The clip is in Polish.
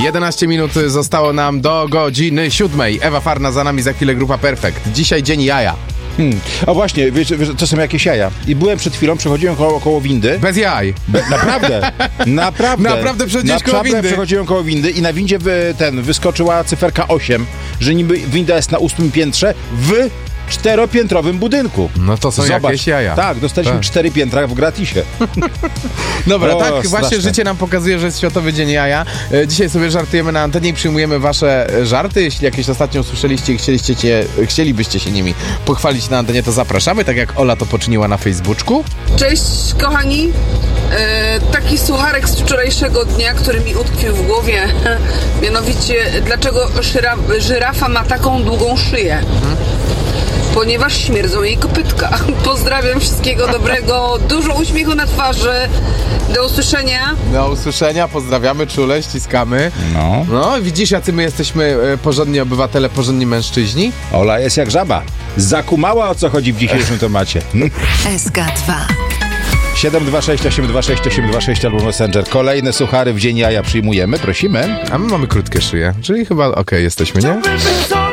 11 minut zostało nam do godziny 7. Ewa Farna, za nami za chwilę grupa Perfekt. Dzisiaj dzień jaja. O właśnie, wiesz, to są jakieś jaja. I byłem przed chwilą, przechodziłem koło windy. Bez jaj. Naprawdę. Naprawdę przechodziłeś koło windy. Przechodziłem koło windy i na windzie wyskoczyła cyferka 8, że niby winda jest na 8 piętrze w 4-piętrowym budynku. No to są jakieś jaja. Tak, dostaliśmy 4 piętra w gratisie. Dobra, tak straszne. właśnie życie nam pokazuje, że jest Światowy Dzień Jaja. Dzisiaj sobie żartujemy na antenie i przyjmujemy wasze żarty. Jeśli jakieś ostatnio usłyszeliście i chcielibyście się nimi pochwalić na antenie, to zapraszamy, tak jak Ola to poczyniła na Facebooku. Cześć kochani, taki sucharek z wczorajszego dnia, który mi utkwił w głowie, mianowicie dlaczego żyrafa ma taką długą szyję? Ponieważ śmierdzą jej kopytka. Pozdrawiam, wszystkiego dobrego, dużo uśmiechu na twarzy, do usłyszenia. Do usłyszenia, pozdrawiamy czule, ściskamy. No, widzisz, jacy my jesteśmy porządni obywatele, porządni mężczyźni? Ola jest jak żaba. Zakumała, o co chodzi w dzisiejszym temacie. SK2 726 826 826 albo Messenger. Kolejne suchary w dzień jaja przyjmujemy, prosimy. A my mamy krótkie szyje, czyli chyba okej, jesteśmy, nie?